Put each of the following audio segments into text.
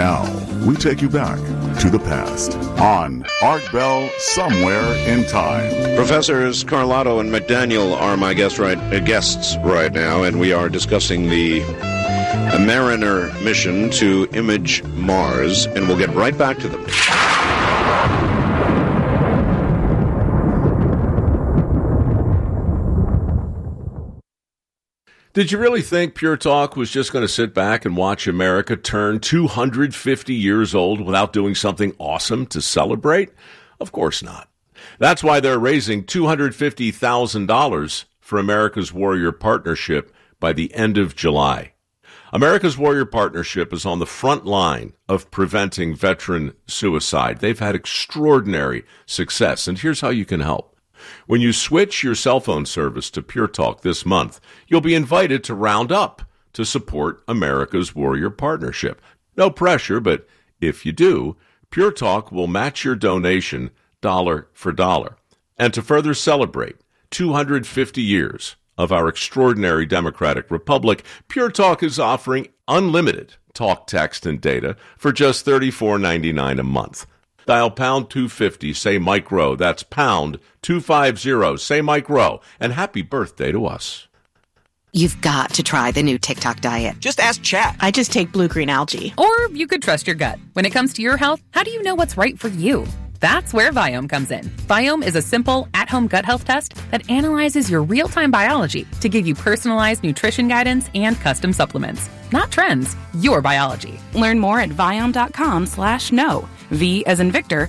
Now, we take you back to the past on Art Bell Somewhere in Time. Professors Carlotto and McDaniel are my guests right now, and we are discussing the Mariner mission to image Mars, and we'll get right back to them. Did you really think Pure Talk was just going to sit back and watch America turn 250 years old without doing something awesome to celebrate? Of course not. That's why they're raising $250,000 for America's Warrior Partnership by the end of July. America's Warrior Partnership is on the front line of preventing veteran suicide. They've had extraordinary success, and here's how you can help. When you switch your cell phone service to Pure Talk this month, you'll be invited to round up to support America's Warrior Partnership. No pressure, but if you do, Pure Talk will match your donation dollar for dollar. And to further celebrate 250 years of our extraordinary democratic republic, Pure Talk is offering unlimited talk, text, and data for just $34.99 a month. Dial pound 250, say Mike Rowe. That's pound 250, say Mike Rowe. And happy birthday to us. You've got to try the new TikTok diet. Just ask Chat. I just take blue-green algae. Or you could trust your gut. When it comes to your health, how do you know what's right for you? That's where Viome comes in. Viome is a simple, at-home gut health test that analyzes your real-time biology to give you personalized nutrition guidance and custom supplements. Not trends, your biology. Learn more at Viome.com/know. V as in Victor,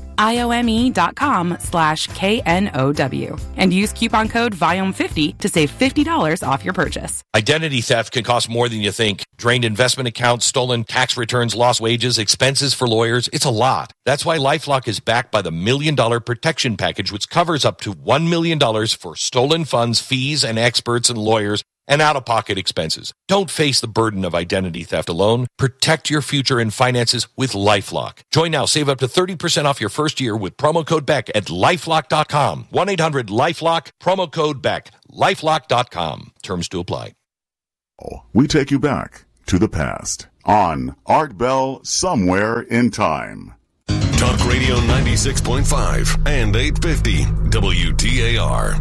IOME.com/KNOW. And use coupon code VIOME50 to save $50 off your purchase. Identity theft can cost more than you think. Drained investment accounts, stolen tax returns, lost wages, expenses for lawyers. It's a lot. That's why LifeLock is backed by the $1 Million Protection Package, which covers up to $1 million for stolen funds, fees, and experts and lawyers, and out-of-pocket expenses. Don't face the burden of identity theft alone. Protect your future and finances with LifeLock. Join now. Save up to 30% off your first year with promo code BECK at LifeLock.com. 1-800-LifeLock, promo code BECK. LifeLock.com. Terms to apply. We take you back to the past on Art Bell Somewhere in Time. Talk Radio 96.5 and 850 WTAR.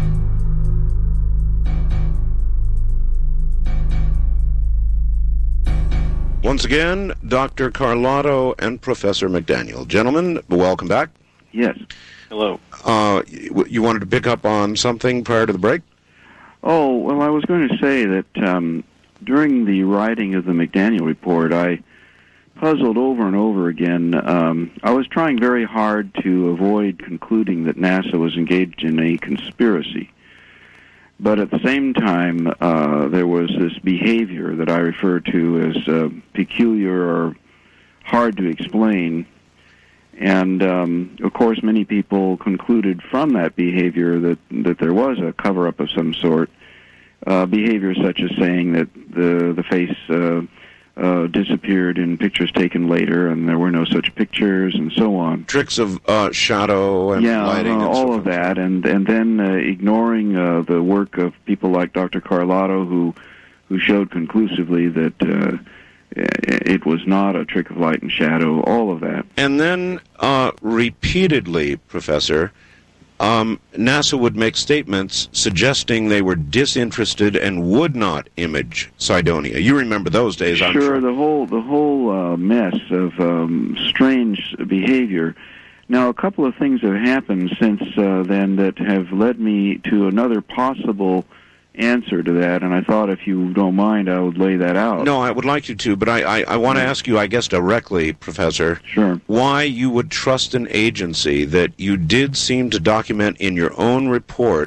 Once again, Dr. Carlotto and Professor McDaniel. Gentlemen, welcome back. Yes. Hello. You wanted to pick up on something prior to the break? Oh, well, I was going to say that during the writing of the McDaniel report, I puzzled over and over again. I was trying very hard to avoid concluding that NASA was engaged in a conspiracy. But at the same time, there was this behavior that I refer to as peculiar or hard to explain. And, of course, many people concluded from that behavior that there was a cover-up of some sort. Behavior such as saying that the face disappeared in pictures taken later, and there were no such pictures, and so on. Tricks of shadow and lighting. And all of that, and then ignoring the work of people like Dr. Carlotto, who showed conclusively that it was not a trick of light and shadow, all of that. And then repeatedly, Professor, NASA would make statements suggesting they were disinterested and would not image Cydonia. You remember those days, I'm sure. The whole mess of strange behavior. Now, a couple of things have happened since then that have led me to another possible answer to that, and I thought if you don't mind, I would lay that out. No, I would like you to, but I want to ask you, I guess, directly, Professor, sure, why you would trust an agency that you did seem to document in your own report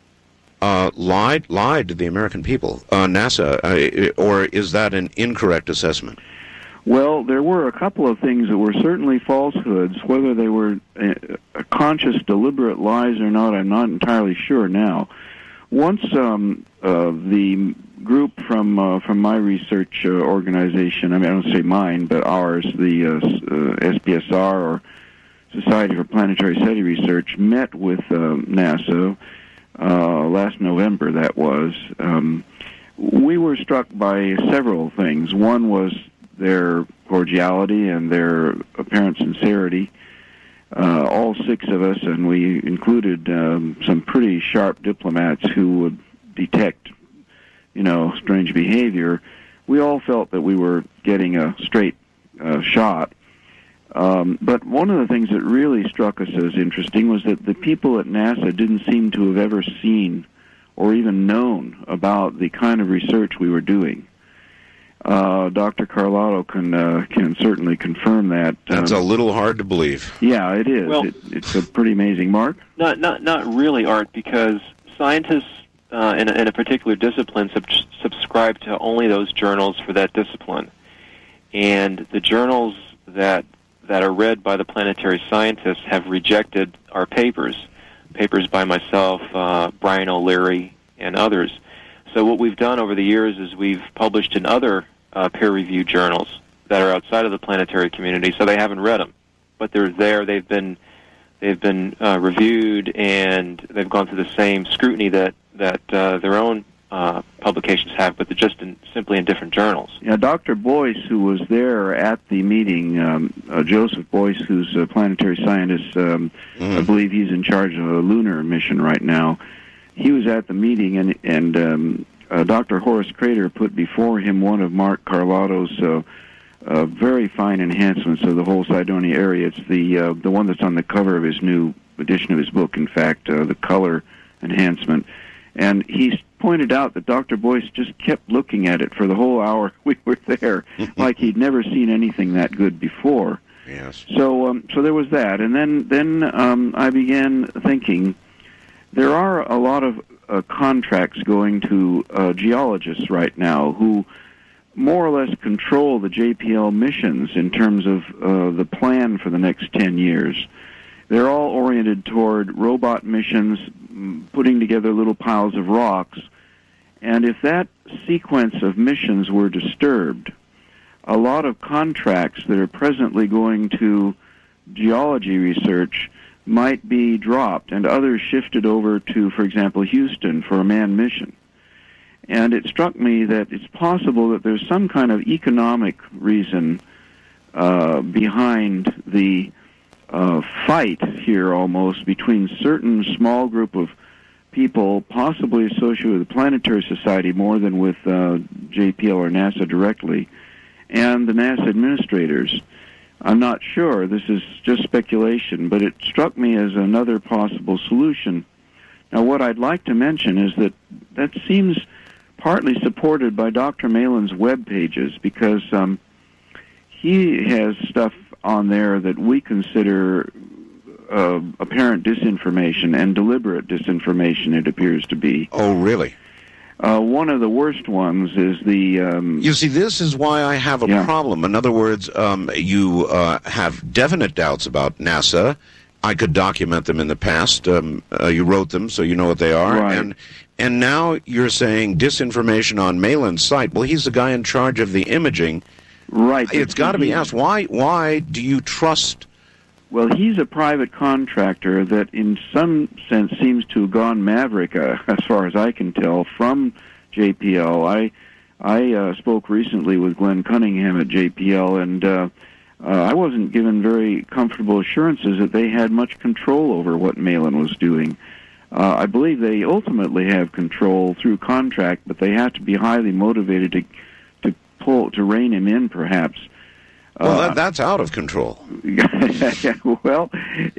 lied to the American people, NASA, or is that an incorrect assessment? Well, there were a couple of things that were certainly falsehoods. Whether they were conscious, deliberate lies or not, I'm not entirely sure now. Once the group from my research organization, I don't say mine, but ours, the SPSR, or Society for Planetary SETI Research, met with NASA last November, that was, we were struck by several things. One was their cordiality and their apparent sincerity. All 6 of us, and we included some pretty sharp diplomats who would detect, strange behavior. We all felt that we were getting a straight shot. But one of the things that really struck us as interesting was that the people at NASA didn't seem to have ever seen or even known about the kind of research we were doing. Dr. Carlotto can certainly confirm that. That's a little hard to believe. Yeah, it is. Well, it's a pretty amazing. Mark? Not really, Art, because scientists in a particular discipline subscribe to only those journals for that discipline. And the journals that are read by the planetary scientists have rejected our papers by myself, Brian O'Leary, and others. So what we've done over the years is we've published in other peer-reviewed journals that are outside of the planetary community, so they haven't read them. But they're there, they've been reviewed, and they've gone through the same scrutiny that their own publications have, but they're just simply in different journals. Yeah, Dr. Boyce, who was there at the meeting, Joseph Boyce, who's a planetary scientist, I believe he's in charge of a lunar mission right now. He was at the meeting, and Dr. Horace Crater put before him one of Mark Carlotto's very fine enhancements of the whole Cydonia area. It's the one that's on the cover of his new edition of his book, in fact, the color enhancement. And he pointed out that Dr. Boyce just kept looking at it for the whole hour we were there, like he'd never seen anything that good before. Yes. So there was that, and then I began thinking there are a lot of contracts going to geologists right now who more or less control the JPL missions in terms of the plan for the next 10 years. They're all oriented toward robot missions, putting together little piles of rocks. And if that sequence of missions were disturbed, a lot of contracts that are presently going to geology research might be dropped and others shifted over to, for example, Houston for a manned mission. And it struck me that it's possible that there's some kind of economic reason behind the fight here almost between certain small group of people possibly associated with the Planetary Society more than with JPL or NASA directly, and the NASA administrators. I'm not sure. This is just speculation, but it struck me as another possible solution. Now, what I'd like to mention is that seems partly supported by Dr. Malin's web pages, because he has stuff on there that we consider apparent disinformation and deliberate disinformation, it appears to be. Oh, really? One of the worst ones is the... You see, this is why I have a problem. In other words, you have definite doubts about NASA. I could document them in the past. You wrote them, so you know what they are. Right. And now you're saying disinformation on Malin's site. Well, he's the guy in charge of the imaging. Right. It's got to be asked, why do you trust... Well, he's a private contractor that in some sense seems to have gone maverick, as far as I can tell, from JPL. I spoke recently with Glenn Cunningham at JPL, and I wasn't given very comfortable assurances that they had much control over what Malin was doing. I believe they ultimately have control through contract, but they have to be highly motivated to rein him in, perhaps. Well, that's out of control. Well,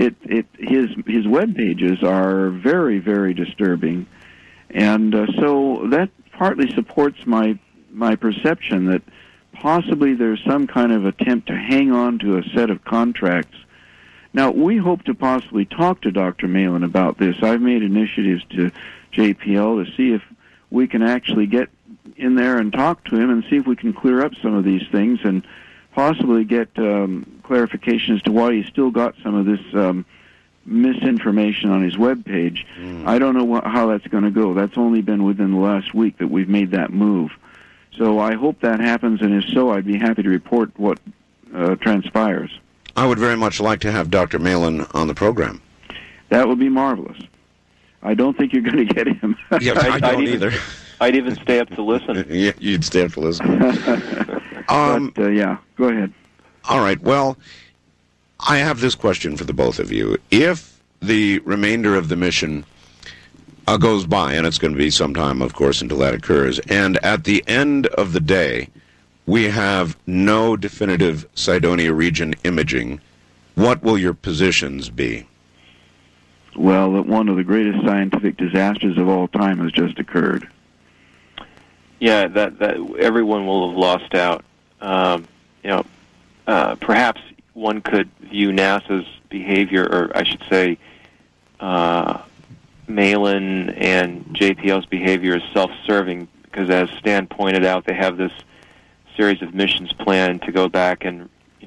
his web pages are very, very disturbing, and so that partly supports my perception that possibly there's some kind of attempt to hang on to a set of contracts. Now, we hope to possibly talk to Dr. Malin about this. I've made initiatives to JPL to see if we can actually get in there and talk to him and see if we can clear up some of these things and possibly get clarification as to why he's still got some of this misinformation on his web page. I don't know how that's going to go. That's only been within the last week that we've made that move. So I hope that happens, and if so, I'd be happy to report what transpires. I would very much like to have Dr. Malin on the program. That would be marvelous. I don't think you're going to get him. Yeah, I don't either. I'd even stay up to listen. Yeah, you'd stay up to listen. Yeah, go ahead. All right. Well, I have this question for the both of you. If the remainder of the mission goes by, and it's going to be some time, of course, until that occurs, and at the end of the day, we have no definitive Cydonia region imaging, what will your positions be? Well, that one of the greatest scientific disasters of all time has just occurred. Yeah, that everyone will have lost out. Perhaps one could view NASA's behavior, or I should say, Malin and JPL's behavior as self-serving, because as Stan pointed out, they have this series of missions planned to go back and,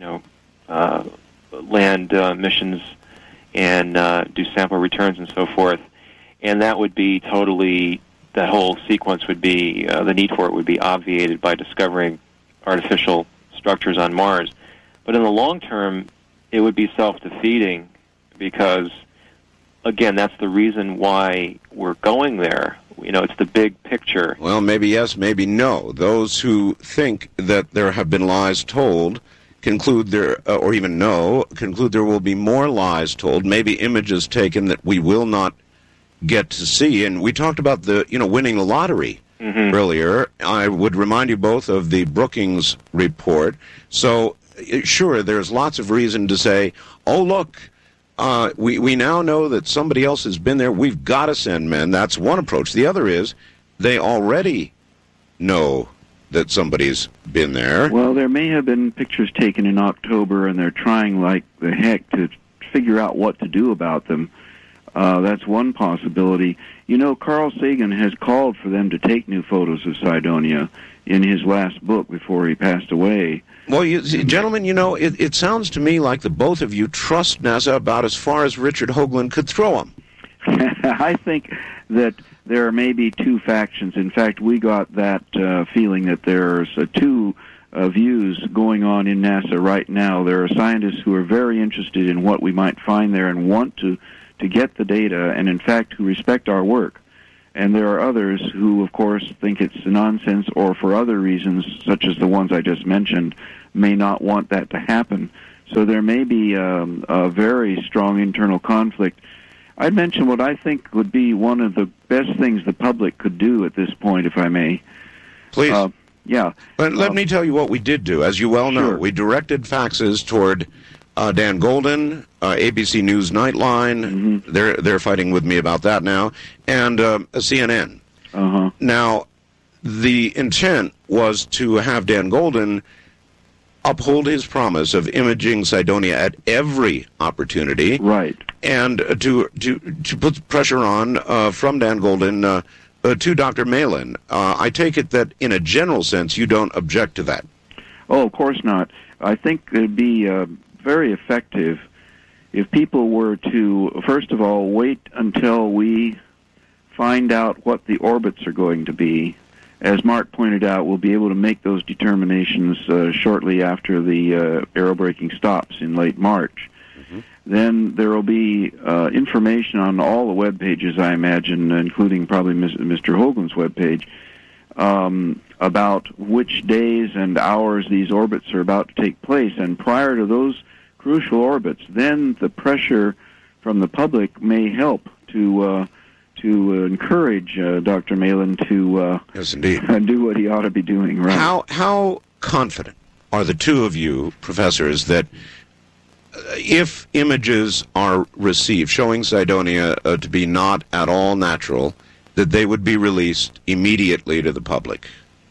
land missions and do sample returns and so forth. And that would be totally, that whole sequence would be, the need for it would be obviated by discovering artificial structures on Mars. But in the long term, it would be self-defeating because, again, that's the reason why we're going there. It's the big picture. Well, maybe yes, maybe no. Those who think that there have been lies told conclude there will be more lies told, maybe images taken that we will not get to see. And we talked about winning the lottery earlier. I would remind you both of the Brookings report. So, sure, there's lots of reason to say, oh, look, we now know that somebody else has been there. We've got to send men. That's one approach. The other is they already know that somebody's been there. Well, there may have been pictures taken in October, and they're trying like the heck to figure out what to do about them. That's one possibility. Carl Sagan has called for them to take new photos of Cydonia in his last book before he passed away. Well, gentlemen, it sounds to me like the both of you trust NASA about as far as Richard Hoagland could throw them. I think that there may be two factions. In fact, we got that feeling that there's two views going on in NASA right now. There are scientists who are very interested in what we might find there and want to get the data, and in fact, who respect our work. And there are others who, of course, think it's nonsense, or for other reasons, such as the ones I just mentioned, may not want that to happen. So there may be a very strong internal conflict. I'd mention what I think would be one of the best things the public could do at this point, if I may. Please. Yeah. But let me tell you what we did do. As you well know, Sure. we directed faxes toward Dan Golden, ABC News Nightline. They're fighting with me about that now, and CNN. Now, the intent was to have Dan Golden uphold his promise of imaging Cydonia at every opportunity, right? And to put pressure on from Dan Golden to Dr. Malin. I take it that, in a general sense, you don't object to that. Oh, of course not. I think it'd be very effective if people were to, first of all, wait until we find out what the orbits are going to be. As Mark pointed out, we'll be able to make those determinations shortly after the aerobraking stops in late March. Then there will be information on all the web pages, I imagine, including probably Mr. Hoagland's web page, about which days and hours these orbits are about to take place. And prior to those crucial orbits, then the pressure from the public may help to encourage Dr. Malin to yes, indeed, do what he ought to be doing. Right? How confident are the two of you, professors, that if images are received showing Cydonia to be not at all natural, that they would be released immediately to the public?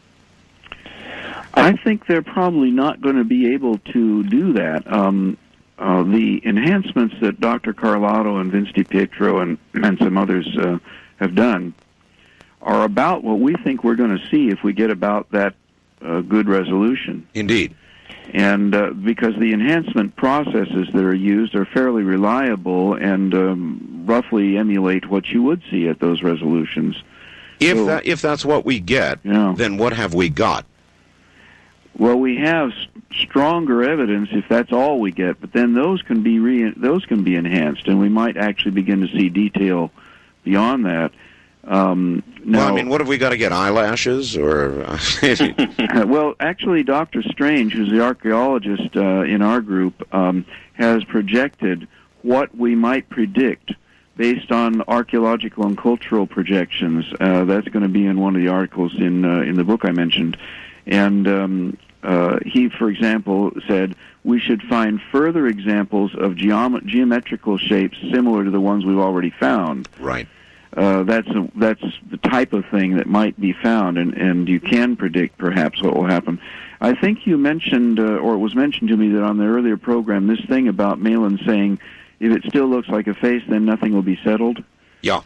I think they're probably not going to be able to do that. The enhancements that Dr. Carlotto and Vince DiPietro and some others have done are about what we think we're going to see if we get about that good resolution. Indeed. And because the enhancement processes that are used are fairly reliable and roughly emulate what you would see at those resolutions. If that's what we get, then what have we got? Well, we have stronger evidence if that's all we get, but then those can be enhanced, and we might actually begin to see detail beyond that. Now, well, I mean, what have we got to get, eyelashes? Or well, actually, Dr. Strange, who's the archaeologist in our group, has projected what we might predict based on archaeological and cultural projections. That's going to be in one of the articles in the book I mentioned. And he, for example, said we should find further examples of geometrical shapes similar to the ones we've already found. Right. That's the type of thing that might be found, and you can predict perhaps what will happen. I think you mentioned, or it was mentioned to me that on the earlier program, this thing about Malin saying, if it still looks like a face, then nothing will be settled. Yeah.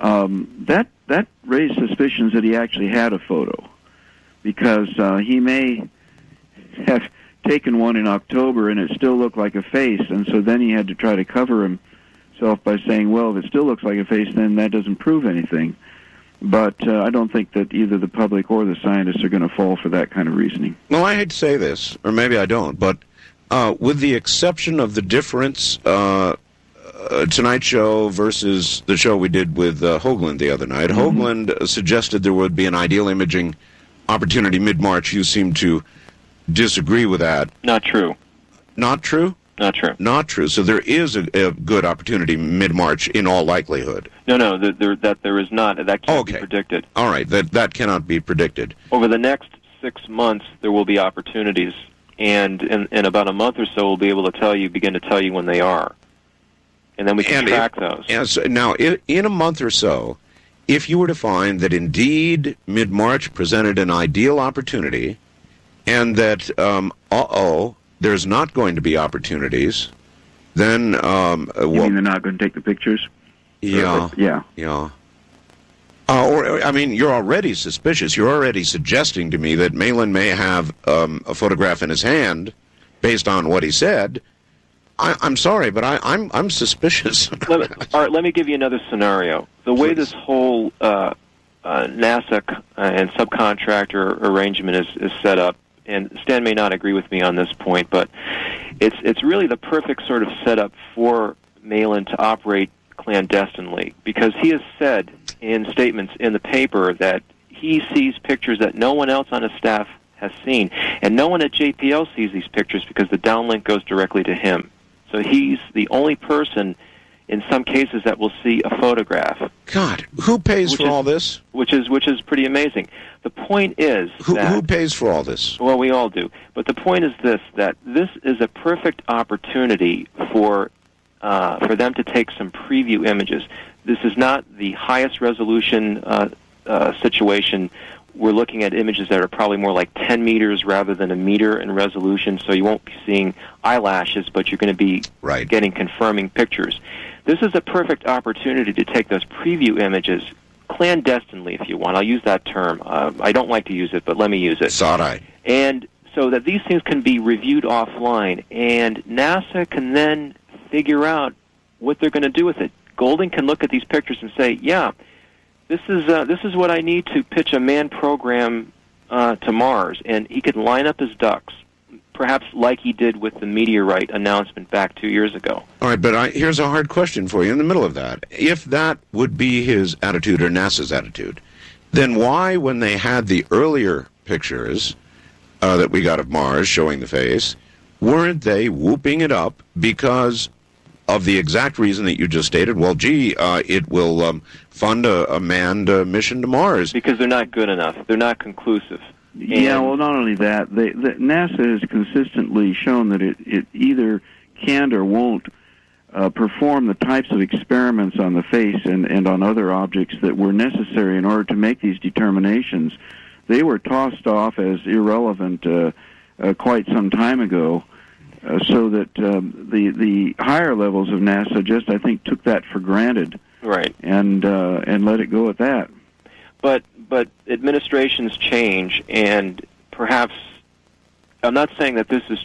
That raised suspicions that he actually had a photo, because he may have taken one in October and it still looked like a face, and so then he had to try to cover himself by saying, well, if it still looks like a face, then that doesn't prove anything. But I don't think that either the public or the scientists are going to fall for that kind of reasoning. Well, I hate to say this, or maybe I don't, but with the exception of the difference, Tonight Show versus the show we did with Hoagland the other night, Hoagland suggested there would be an ideal imaging opportunity mid-March. You seem to disagree with that. Not true. Not true? Not true. Not true. So there is a good opportunity mid-March in all likelihood. No, that there is not. That can't be predicted. All right, that cannot be predicted. Over the next 6 months, there will be opportunities, and in about a month or so, we'll be able to begin to tell you when they are. And then we can track those. Yes. Now, in a month or so, if you were to find that indeed mid-March presented an ideal opportunity, and that, there's not going to be opportunities, then... you mean they're not going to take the pictures? Yeah. Yeah. I mean, you're already suspicious. You're already suggesting to me that Malin may have a photograph in his hand, based on what he said. I'm sorry, but I'm suspicious. All right, let me give you another scenario. The way this whole NASA and subcontractor arrangement is set up, and Stan may not agree with me on this point, but it's really the perfect sort of setup for Malin to operate clandestinely, because he has said in statements in the paper that he sees pictures that no one else on his staff has seen, and no one at JPL sees these pictures because the downlink goes directly to him. So he's the only person in some cases that will see a photograph. God, who pays for all this? Which is pretty amazing. The point is who pays for all this? Well, we all do. But the point is that this is a perfect opportunity for them to take some preview images. This is not the highest resolution situation. We're looking at images that are probably more like 10 meters rather than a meter in resolution, so you won't be seeing eyelashes, but you're going to be getting confirming pictures. This is a perfect opportunity to take those preview images clandestinely, if you want. I'll use that term. I don't like to use it, but let me use it. Sodai. And so that these things can be reviewed offline, and NASA can then figure out what they're going to do with it. Golding can look at these pictures and say, yeah, this is what I need to pitch a manned program to Mars, and he could line up his ducks, perhaps like he did with the meteorite announcement back 2 years ago. All right, but here's a hard question for you in the middle of that. If that would be his attitude or NASA's attitude, then why, when they had the earlier pictures that we got of Mars showing the face, weren't they whooping it up because of the exact reason that you just stated? Well, gee, it will fund a manned mission to Mars. Because they're not good enough. They're not conclusive. Yeah, well, not only that, NASA has consistently shown that it either can't or won't perform the types of experiments on the face and on other objects that were necessary in order to make these determinations. They were tossed off as irrelevant quite some time ago. So that the higher levels of NASA just, I think, took that for granted, right, and let it go at that. But administrations change, and perhaps I'm not saying that this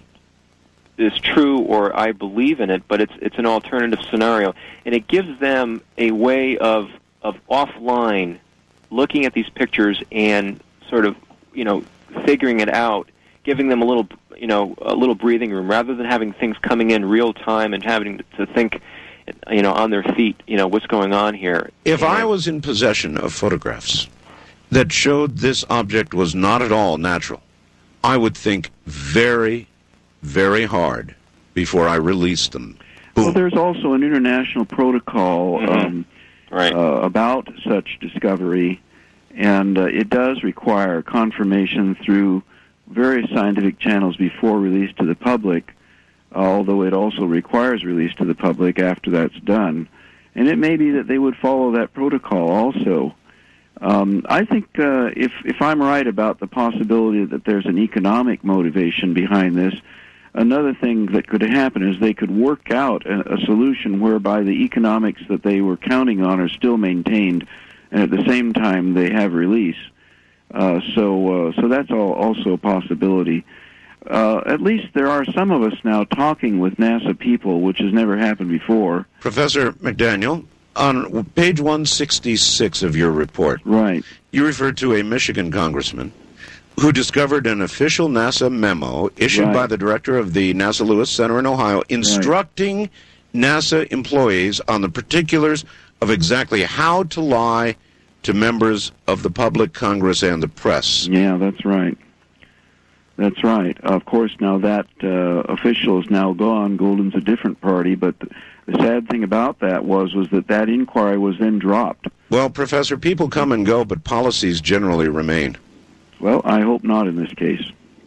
is true or I believe in it, but it's an alternative scenario, and it gives them a way of offline looking at these pictures and sort of figuring it out, giving them a little breathing room rather than having things coming in real time and having to think on their feet, what's going on here. If I was in possession of photographs that showed this object was not at all natural, I would think very, very hard before I released them. Boom. Well, there's also an international protocol right. About such discovery, and it does require confirmation through various scientific channels before release to the public, although it also requires release to the public after that's done. And it may be that they would follow that protocol also. I think if I'm right about the possibility that there's an economic motivation behind this, another thing that could happen is they could work out a solution whereby the economics that they were counting on are still maintained, and at the same time they have release. So that's also a possibility. At least there are some of us now talking with NASA people, which has never happened before. Professor McDaniel, on page 166 of your report, right, you referred to a Michigan congressman who discovered an official NASA memo issued by the director of the NASA Lewis Center in Ohio instructing NASA employees on the particulars of exactly how to lie to members of the public, Congress, and the press. Yeah, that's right. That's right. Of course, now that official is now gone. Golden's a different party, but the sad thing about that was that inquiry was then dropped. Well, Professor, people come and go, but policies generally remain. Well, I hope not in this case.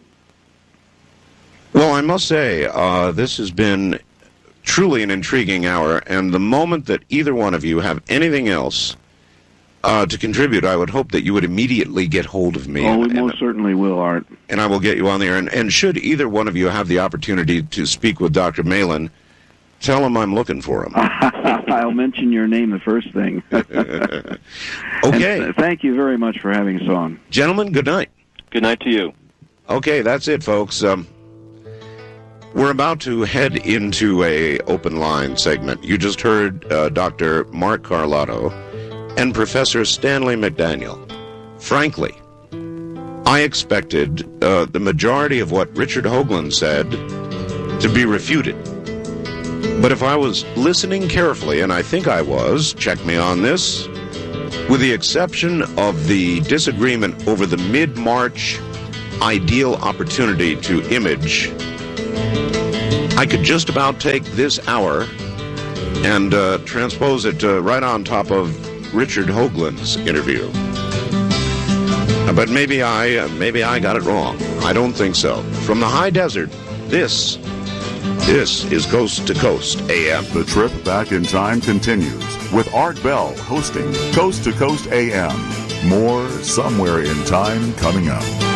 Well, I must say, this has been truly an intriguing hour, and the moment that either one of you have anything else to contribute, I would hope that you would immediately get hold of me. Oh, we most certainly will, Art. And I will get you on the air. And should either one of you have the opportunity to speak with Dr. Malin, tell him I'm looking for him. I'll mention your name the first thing. Okay. And thank you very much for having us on. Gentlemen, good night. Good night to you. Okay, that's it, folks. We're about to head into a open line segment. You just heard Dr. Mark Carlotto and Professor Stanley McDaniel. Frankly, I expected the majority of what Richard Hoagland said to be refuted. But if I was listening carefully, and I think I was, check me on this, with the exception of the disagreement over the mid-March ideal opportunity to image, I could just about take this hour and transpose it right on top of Richard Hoagland's interview. But maybe I got it wrong. I don't think so. From the high desert, this is Coast to Coast AM. The trip back in time continues with Art Bell hosting Coast to Coast AM. More Somewhere in Time coming up.